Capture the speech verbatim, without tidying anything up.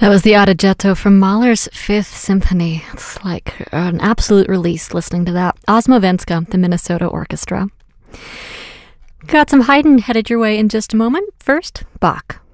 That was the Adagietto from Mahler's Fifth Symphony. It's like an absolute release listening to that. Osmovenska, the Minnesota Orchestra. Got some Haydn headed your way in just a moment. First, Bach.